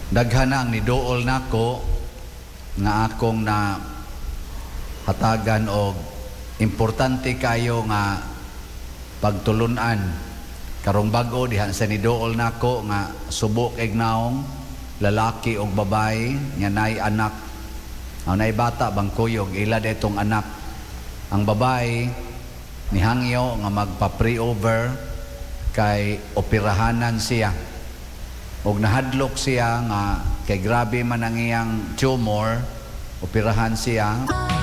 Daghanang ni dool nako nga akong na hatagan og importante kayo nga pagtulunan karong bag-o dihan sa ni dool nako nga subok ignaong lalaki og babae nga nay anak. Ang nay bata bangkuyog ila detong anak. Ang babae nihangyo nga magpa-pre-over kay operahanan siya. Og nahadlok siya nga kay grabe man ang iyang tumor, operahan siya.